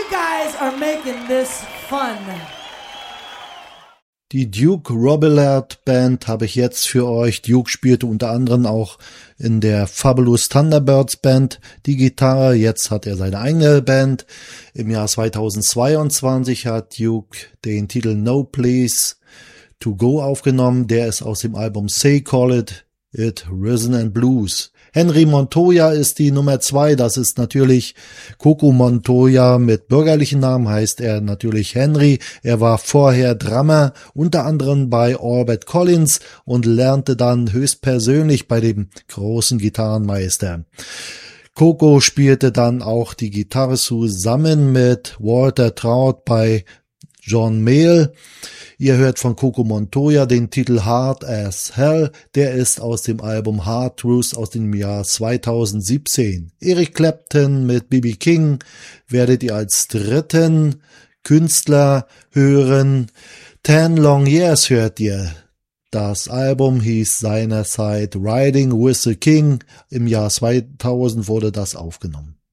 guys are making this fun. Die Duke Robillard Band habe ich jetzt für euch. Duke spielte unter anderem auch in der Fabulous Thunderbirds Band die Gitarre. Jetzt hat er seine eigene Band. Im Jahr 2022 hat Duke den Titel No Place to Go aufgenommen. Der ist aus dem Album Say Call It Rhythm and Blues. Henry Montoya ist die Nummer 2, das ist natürlich Coco Montoya mit bürgerlichen Namen, heißt er natürlich Henry. Er war vorher Drummer, unter anderem bei Albert Collins und lernte dann höchstpersönlich bei dem großen Gitarrenmeister. Coco spielte dann auch die Gitarre zusammen mit Walter Trout bei John Mayall. Ihr hört von Coco Montoya den Titel Hard as Hell, der ist aus dem Album Hard Truth aus dem Jahr 2017. Eric Clapton mit B.B. King werdet ihr als dritten Künstler hören. 10 Long Years hört ihr. Das Album hieß seinerzeit Riding with the King. Im Jahr 2000 wurde das aufgenommen.